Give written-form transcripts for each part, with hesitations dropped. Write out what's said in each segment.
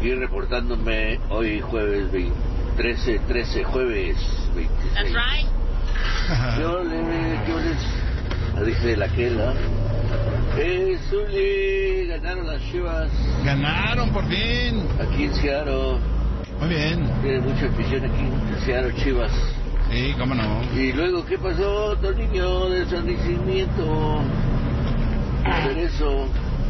aquí reportándome hoy jueves 13, jueves 26. That's right. Yo les dije la Quela. Zuli, ganaron las Chivas. Ganaron por fin. Aquí en Seattle. Muy bien. Tiene mucha afición aquí en Seattle, Chivas. Sí, cómo no. Y luego, ¿qué pasó, Toniño, de su nacimiento? Hacer eso.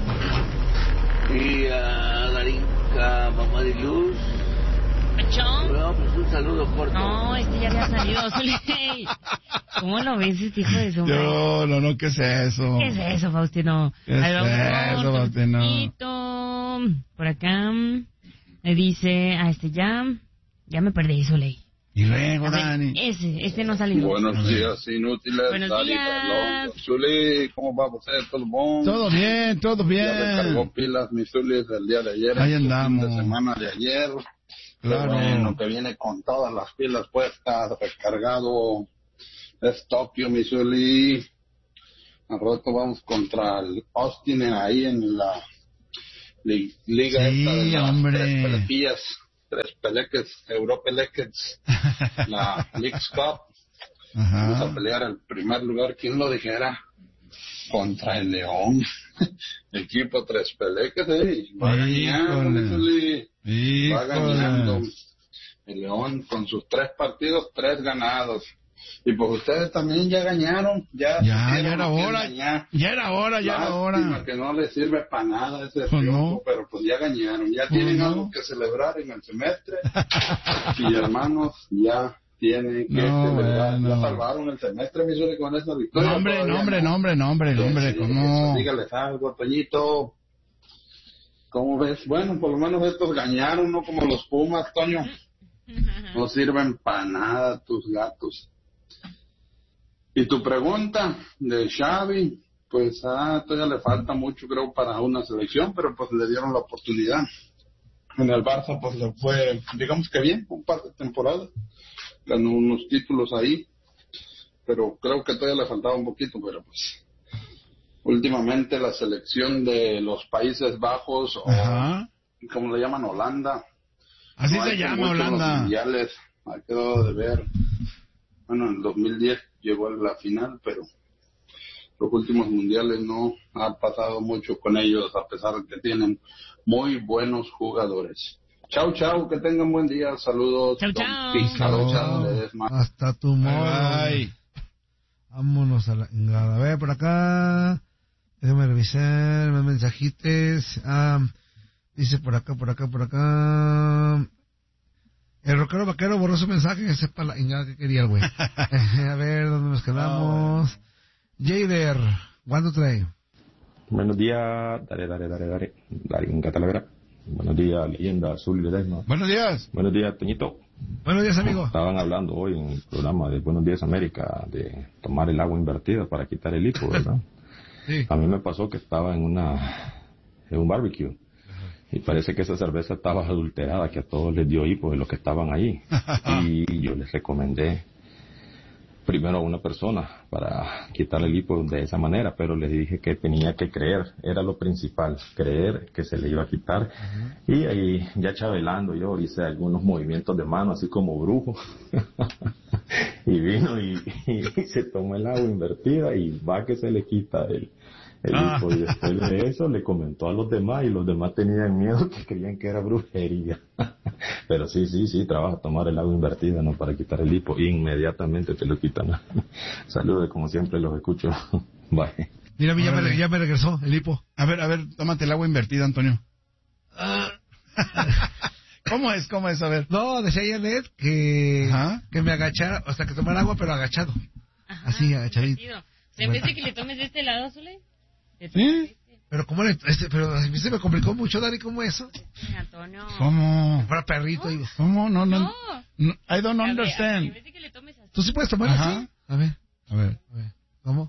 Y a Darinka Mamadiluz. No, pues un saludo corto. No, ya había salido. ¿Cómo lo ves, este hijo de su madre? No, ¿qué es eso? ¿Qué es eso, Faustino? ¿Qué es eso, Faustino? Por acá me dice, ya me perdí, Soleil. Y luego, Dani. Este no salió. Buenos días, inútiles. Buenos Dani, días. Zuli, ¿cómo va a ¿Todo bon? Todo bien. Ya me cargó pilas mi Zuli del día de ayer. Ahí andamos. Fin de semana de ayer. Claro. Bueno, que viene con todas las pilas puestas, recargado. Es Tokio, mi Zuli. Al rato vamos contra el Austin ahí en la liga sí, esta de las hombre. tres peleques, Europeleques, la Leagues Cup. Ajá. Vamos a pelear el primer lugar, ¿quién lo dijera? Contra el León. Equipo tres peleques, va ganando el León con sus 3 partidos, 3 ganados. Y pues ustedes también ya ganaron, ya era hora. Ya era hora. Lástima que no les sirve para nada ese triunfo, no. pero pues ya ganaron, ya tienen algo que celebrar en el semestre. Y hermanos, ya tienen que celebrar. Ya salvaron el semestre, Missouri, con esa victoria. No, hombre, ¿cómo? Dígales algo, Toñito. ¿Cómo ves? Bueno, por lo menos estos ganaron, no como los Pumas, Toño. No sirven para nada tus gatos. Y tu pregunta de Xavi, pues todavía le falta mucho, creo, para una selección, pero pues le dieron la oportunidad. En el Barça, pues le fue, digamos que bien, un par de temporadas. Ganó unos títulos ahí, pero creo que todavía le faltaba un poquito, pero pues últimamente la selección de los Países Bajos, o como le llaman, Holanda. Así se llama, Holanda. Los mundiales, ha quedado de ver. Bueno, en el 2010 llegó a la final, pero los últimos mundiales no ha pasado mucho con ellos, a pesar de que tienen muy buenos jugadores. Chau, que tengan buen día. Saludos. Chau. Hasta tu modo. Vámonos a la... A ver, por acá. Déjame revisar más mensajitos. Dice por acá. El rockero vaquero borró su mensaje, que sepa la ingada que quería el güey. A ver, ¿dónde nos quedamos? Jader, ¿cuándo trae? Buenos días, dale, en Catalavera. Buenos días, leyenda azul y Ledesma. Buenos días. Buenos días, Toñito. Buenos días, amigo. Estaban hablando hoy en el programa de Buenos Días América de tomar el agua invertida para quitar el hipo, ¿verdad? Sí. A mí me pasó que estaba en un barbecue. Y parece que esa cerveza estaba adulterada, que a todos les dio hipo de los que estaban ahí. Y yo les recomendé primero a una persona para quitarle el hipo de esa manera, pero les dije que tenía que creer, era lo principal, creer que se le iba a quitar. Y ahí ya chavelando yo hice algunos movimientos de mano, así como brujo. Y vino y se tomó el agua invertida y va que se le quita el hipo. Y después de eso le comentó a los demás y los demás tenían miedo, que creían que era brujería. Pero sí, trabaja tomar el agua invertida, ¿no? Para quitar el hipo. Inmediatamente te lo quitan. Saludos, como siempre los escucho. Bye. Mira, ya me regresó el hipo. A ver, tómate el agua invertida, Antonio. ¿Cómo es? A ver. No, decía Janet que me agachara, o sea, que tomara agua, pero agachado. Ajá, así, agachadito. En vez de que le tomes de este lado, Sole. ¿Sí? Pero pero a mí se me complicó mucho, Dani, ¿cómo eso? Antonio. ¿Cómo? Que fuera perrito. ¿No? Y... ¿Cómo? No. I don't understand. En vez de que le tomes así. ¿Tú sí puedes tomar así? A ver. ¿Cómo?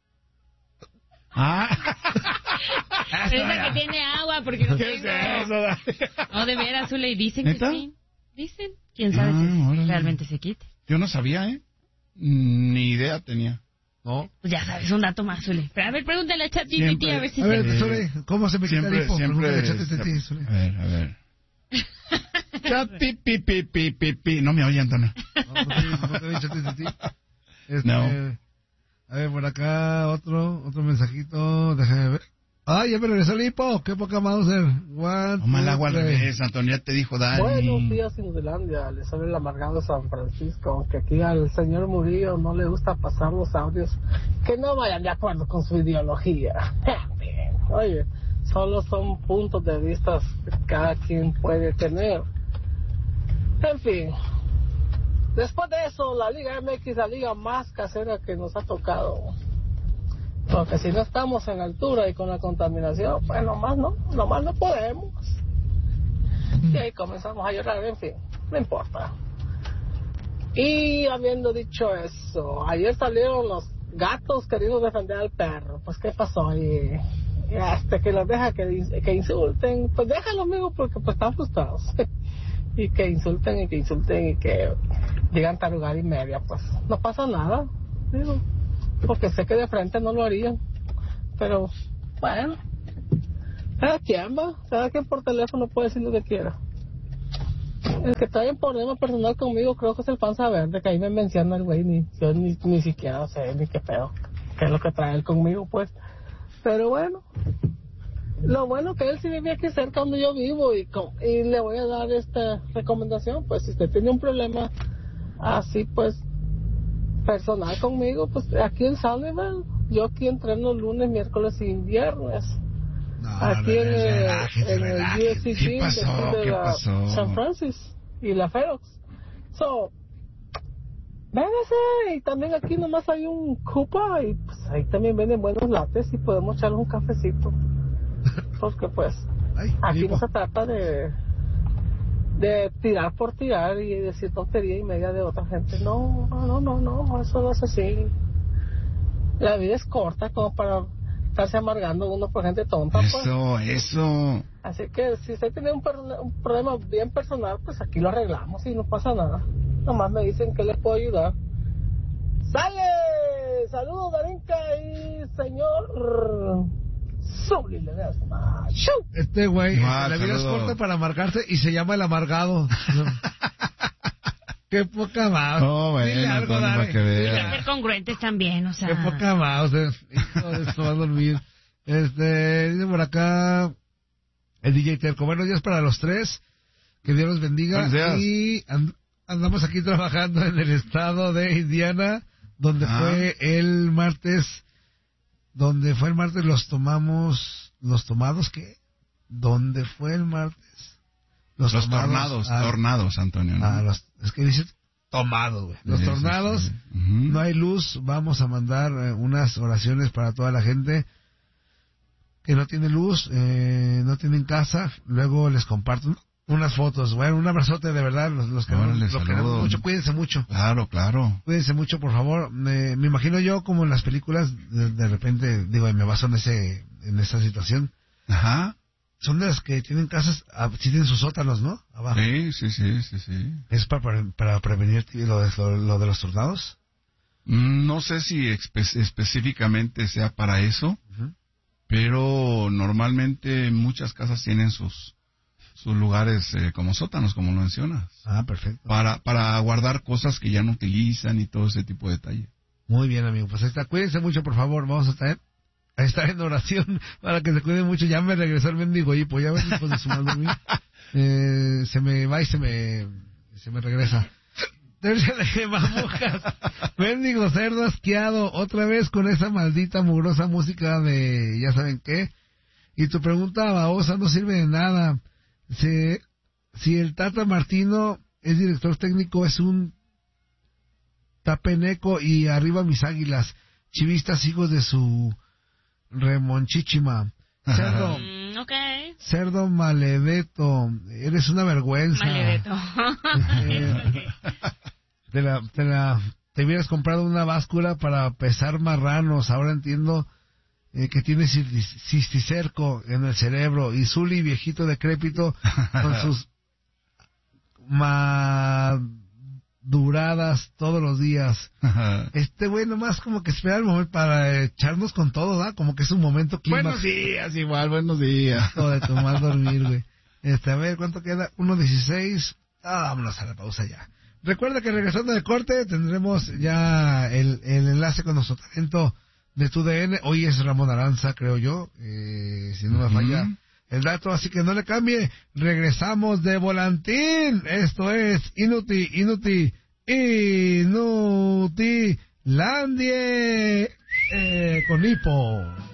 Esa que tiene agua, porque no ¿Qué tengo. es eso, Dani? No, de veras, Zule, dicen ¿Neta? que sí. Dicen. ¿Quién sabe si realmente se quite? Yo no sabía, ni idea tenía. No. Pues ya sabes, un dato más, Zule. Pero a ver, pregúntale a ChatGPT a ver si a ver, Zule, ¿cómo se me quita el hipo? Siempre. A ver. A ver. Chat, pi. No me oye, Antonio. No te he dicho ti. No. A ver, por acá, otro mensajito, déjame ver. Ah, ya me regresó el hipo, qué poca Mauser. Toma el agua al revés, Antonio, ya te dijo Dani. Buenos días, Inutilandia, les habla el amargado San Francisco, aunque aquí al señor Murillo no le gusta pasar los audios que no vayan de acuerdo con su ideología. Oye, solo son puntos de vista que cada quien puede tener. En fin, después de eso, la Liga MX, la liga más casera que nos ha tocado. Porque si no estamos en altura y con la contaminación, pues nomás no podemos. Y ahí comenzamos a llorar, en fin, no importa. Y habiendo dicho eso, ayer salieron los gatos queriendo defender al perro. Pues ¿qué pasó? Y que los deja que insulten, pues déjalo, amigo, porque pues están frustrados. Y que insulten y que digan tarugar y media, pues no pasa nada, digo. Porque sé que de frente no lo harían, pero bueno, cada quien por teléfono puede decir lo que quiera. El que trae un problema personal conmigo creo que es el panza verde, que ahí me menciona el güey, yo ni siquiera sé ni qué pedo, qué es lo que trae él conmigo, pues. Pero bueno, lo bueno que él sí vive aquí cerca donde yo vivo y le voy a dar esta recomendación, pues si usted tiene un problema así, pues personal conmigo, pues aquí en Sullivan, yo aquí entreno lunes, miércoles y viernes. Aquí en el USC ¿Qué pasó? de la San Francisco y la Ferox. So, véngase, y también aquí nomás hay un Cupa y pues ahí también venden buenos lates y podemos echarle un cafecito. Porque pues aquí no se trata de tirar por tirar y decir tontería y media de otra gente. No, eso no es así. La vida es corta como para estarse amargando uno por gente tonta. Eso. Así que si usted tiene un problema bien personal, pues aquí lo arreglamos y no pasa nada. Nomás me dicen que les puedo ayudar. ¡Sale! Saludos, Darinka y señor Zuli Ledesma. Este güey, Ah, la vida es saludo. corta para amargarse y se llama el amargado. Qué poca mouse. No, bueno, Dile algo, Antonio, dale. para que Hay que vea. ser congruentes también, o sea. Qué poca mouse. Hijo de esto va a dormir. Dice por acá el DJ Terco. Buenos días para los tres. Que Dios los bendiga. Buenos días. Y andamos aquí trabajando en el estado de Indiana, donde fue el martes. ¿Dónde fue el martes? ¿Los tomados qué? ¿Dónde fue el martes? Los tornados, Antonio, ¿no? Es que dice tomados, güey. Los tornados, sí. Uh-huh. No hay luz. Vamos a mandar unas oraciones para toda la gente que no tiene luz, no tienen casa. Luego les comparto unas fotos. Bueno, un abrazote de verdad. Los que los queremos mucho. Cuídense mucho. Claro. Cuídense mucho, por favor. Me imagino yo como en las películas, de repente, digo, y me baso en esa situación. Ajá. Son de las que tienen casas, sí tienen sus sótanos, ¿no? Abajo. Sí. ¿Es para prevenir lo de los tornados? No sé si específicamente sea para eso, Uh-huh. pero normalmente muchas casas tienen sus lugares como sótanos, como lo mencionas. Ah, perfecto. Para guardar cosas que ya no utilizan y todo ese tipo de detalle. Muy bien, amigo. Pues ahí está. Cuídense mucho, por favor. Vamos a estar en oración para que se cuiden mucho. Ya me regresó el mendigo hipo. Ya ven, hijos de su madre. Se me va y se me regresa. Tercia mamujas. Mendigo cerdo asqueado. Otra vez con esa maldita mugrosa música de ya saben qué. Y tu pregunta babosa no sirve de nada. Si el Tata Martino es director técnico, es un tapeneco y arriba mis águilas. Chivistas hijos de su remonchichima. Cerdo. Okay. Cerdo maledeto. Eres una vergüenza. Maledeto. Te hubieras comprado una báscula para pesar marranos. Ahora entiendo que tienes cisticerco en el cerebro. Y Zuli, viejito decrépito, con sus maduradas todos los días. Güey nomás como que espera el momento para echarnos con todo, ¿da? Como que es un momento clímax. Buenos días, igual, buenos días. De tomar dormir, güey. A ver, ¿cuánto queda? 1:16. Vámonos a la pausa ya. Recuerda que regresando de corte tendremos ya el enlace con nuestro talento de TUDN. Hoy es Ramón Aranza, creo yo, si no me falla el dato, así que no le cambie. Regresamos de volantín. Esto es Inutilandie con Hipo.